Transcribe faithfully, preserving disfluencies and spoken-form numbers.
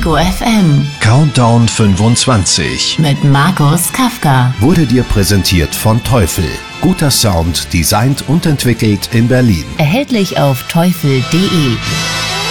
Ego F M. Countdown fünfundzwanzig Mit Markus Kafka. wurde dir präsentiert von Teufel. Guter Sound, designt und entwickelt in Berlin. Erhältlich auf teufel punkt de.